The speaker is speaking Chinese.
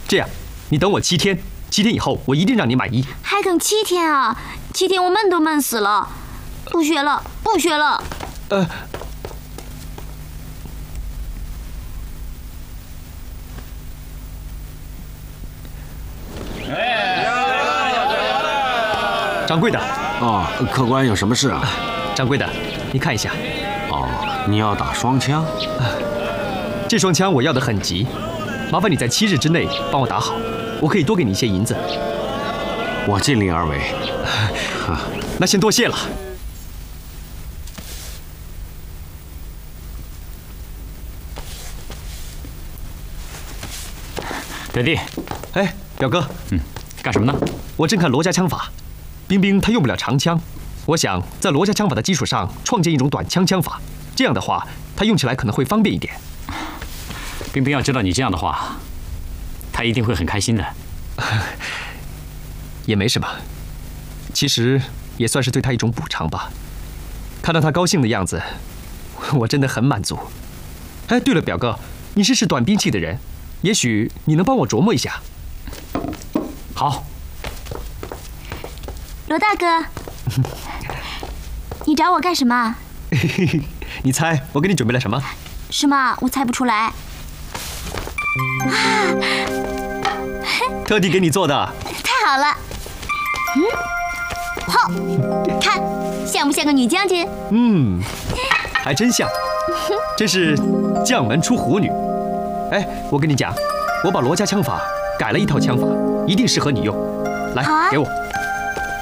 这样，你等我7天，7天以后我一定让你满意。 还等7天啊？7天我闷都闷死了，不学了，不学了。 掌柜的。 哦，客官有什么事啊？ 掌柜的，你看一下。 哦，你要打双枪？ 这双枪我要得很急，麻烦你在7日之内帮我打好，我可以多给你一些银子。 我尽力而为。 那先多谢了。 表弟， 哎，表哥， 干什么呢？ 我正看罗家枪法，冰冰他用不了长枪，我想在罗家枪法的基础上创建一种短枪枪法，这样的话他用起来可能会方便一点。 冰冰要知道你这样的话，他一定会很开心的。 也没什么，其实也算是对他一种补偿吧。看到他高兴的样子，我真的很满足。哎，对了，表哥，你是使短兵器的人，也许你能帮我琢磨一下。 好。 罗大哥，你找我干什么？ 你猜我给你准备了什么？ 是吗？我猜不出来。 特地给你做的。 太好了。嚯，看像不像个女将军？ 还真像。真是将门出虎女。哎，我跟你讲，我把罗家枪法改了一套枪法，一定适合你用。来，给我。